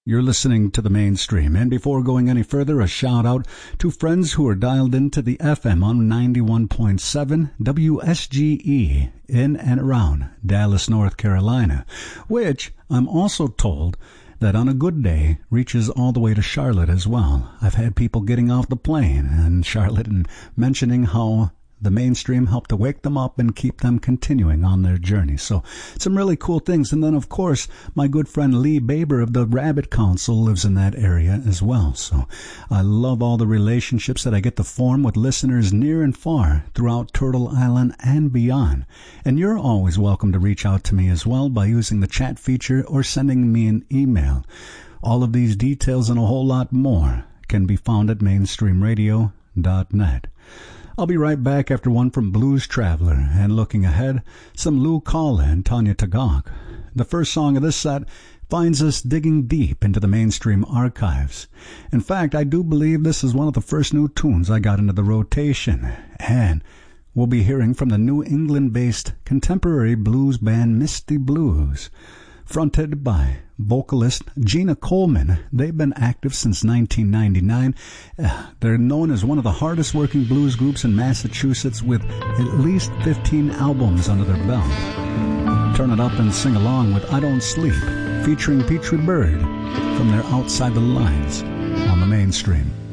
You're listening to the Mainstream, and before going any further, a shout out to friends who are dialed into the FM on 91.7 WSGE in and around Dallas, North Carolina, which I'm also told that on a good day reaches all the way to Charlotte as well. I've had people getting off the plane in Charlotte and mentioning how the Mainstream helped to wake them up and keep them continuing on their journey. So some really cool things. And then, of course, my good friend Lee Baber of the Rabbit Council lives in that area as well. So I love all the relationships that I get to form with listeners near and far throughout Turtle Island and beyond. And you're always welcome to reach out to me as well by using the chat feature or sending me an email. All of these details and a whole lot more can be found at mainstreamradio.net. I'll be right back after one from Blues Traveler, and looking ahead, some Lou Kalla and Tanya Tagaq. The first song of this set finds us digging deep into the Mainstream archives. In fact, I do believe this is one of the first new tunes I got into the rotation, and we'll be hearing from the New England-based contemporary blues band Misty Blues. Fronted by vocalist Gina Coleman, they've been active since 1999. They're known as one of the hardest working blues groups in Massachusetts with at least 15 albums under their belt. Turn it up and sing along with I Don't Sleep, featuring Petrie Bird from their Outside the Lines on the Mainstream.